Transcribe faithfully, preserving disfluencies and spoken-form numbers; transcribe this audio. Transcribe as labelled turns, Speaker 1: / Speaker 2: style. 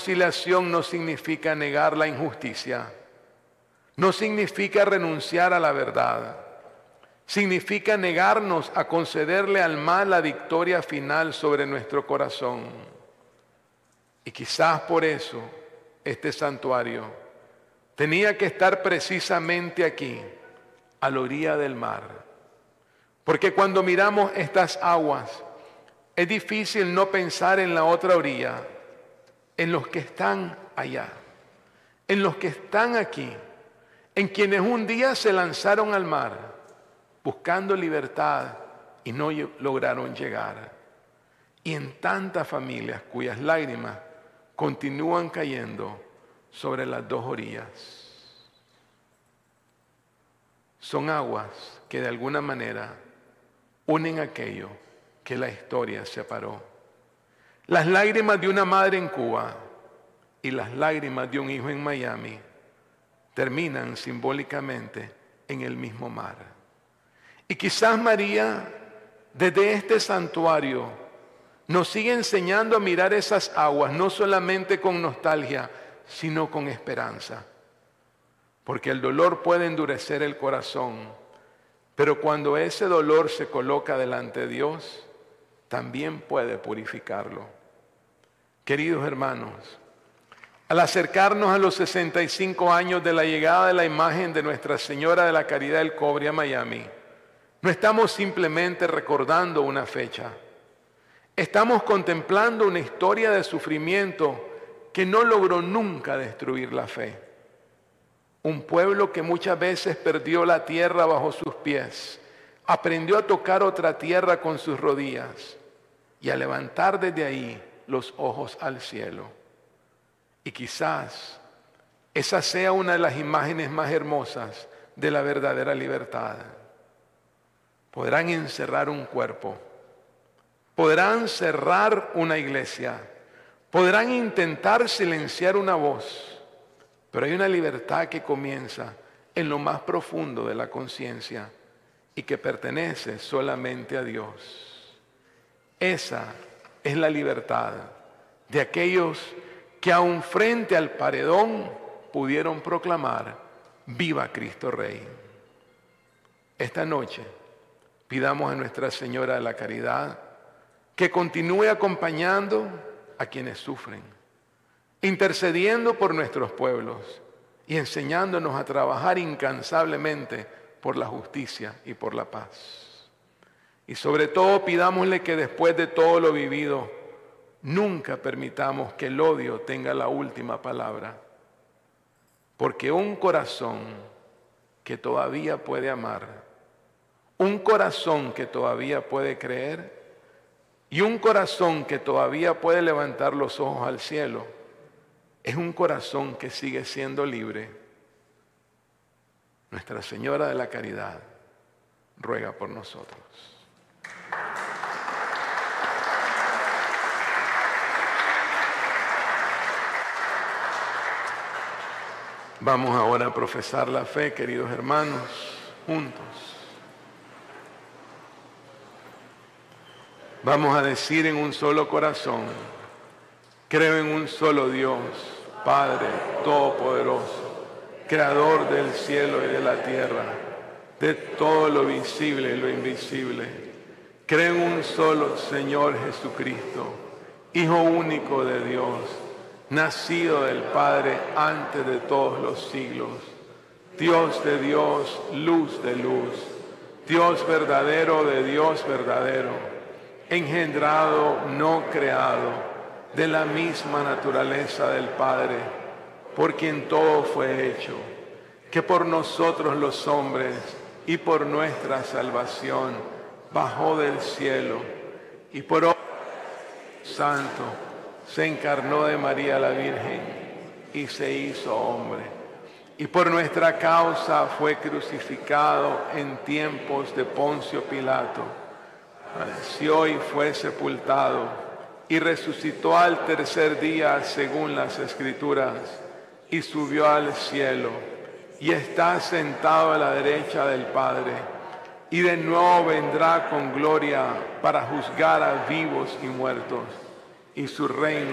Speaker 1: reconciliación no significa negar la injusticia, no significa renunciar a la verdad, significa negarnos a concederle al mal la victoria final sobre nuestro corazón. Y quizás por eso este santuario tenía que estar precisamente aquí, a la orilla del mar. Porque cuando miramos estas aguas, es difícil no pensar en la otra orilla, en los que están allá, en los que están aquí, en quienes un día se lanzaron al mar buscando libertad y no lograron llegar. Y en tantas familias cuyas lágrimas continúan cayendo sobre las dos orillas. Son aguas que de alguna manera unen aquello que la historia separó. Las lágrimas de una madre en Cuba y las lágrimas de un hijo en Miami terminan simbólicamente en el mismo mar. Y quizás María, desde este santuario, nos sigue enseñando a mirar esas aguas, no solamente con nostalgia, sino con esperanza. Porque el dolor puede endurecer el corazón, pero cuando ese dolor se coloca delante de Dios, también puede purificarlo. Queridos hermanos, al acercarnos a los sesenta y cinco años de la llegada de la imagen de Nuestra Señora de la Caridad del Cobre a Miami, no estamos simplemente recordando una fecha. Estamos contemplando una historia de sufrimiento que no logró nunca destruir la fe. Un pueblo que muchas veces perdió la tierra bajo sus pies, aprendió a tocar otra tierra con sus rodillas y a levantar desde ahí los ojos al cielo. Y quizás esa sea una de las imágenes más hermosas de la verdadera libertad. Podrán encerrar un cuerpo, podrán cerrar una iglesia, podrán intentar silenciar una voz, pero hay una libertad que comienza en lo más profundo de la conciencia y que pertenece solamente a Dios. Esa es la libertad de aquellos que aun frente al paredón pudieron proclamar: ¡Viva Cristo Rey! Esta noche pidamos a Nuestra Señora de la Caridad que continúe acompañando a quienes sufren, intercediendo por nuestros pueblos y enseñándonos a trabajar incansablemente por la justicia y por la paz. Y sobre todo pidámosle que después de todo lo vivido, nunca permitamos que el odio tenga la última palabra, porque un corazón que todavía puede amar, un corazón que todavía puede creer y un corazón que todavía puede levantar los ojos al cielo, es un corazón que sigue siendo libre. Nuestra Señora de la Caridad ruega por nosotros. Vamos ahora a profesar la fe, queridos hermanos, juntos. Vamos a decir en un solo corazón: creo en un solo Dios, Padre Todopoderoso, Creador del cielo y de la tierra, de todo lo visible y lo invisible. Creo en un solo Señor Jesucristo, Hijo único de Dios, nacido del Padre antes de todos los siglos, Dios de Dios, luz de luz, Dios verdadero de Dios verdadero, engendrado, no creado, de la misma naturaleza del Padre, por quien todo fue hecho, que por nosotros los hombres y por nuestra salvación bajó del cielo y por obra del Espíritu Santo se encarnó de María la Virgen y se hizo hombre, y por nuestra causa fue crucificado en tiempos de Poncio Pilato, padeció y fue sepultado y resucitó al tercer día según las Escrituras y subió al cielo y está sentado a la derecha del Padre y de nuevo vendrá con gloria para juzgar a vivos y muertos, y su reino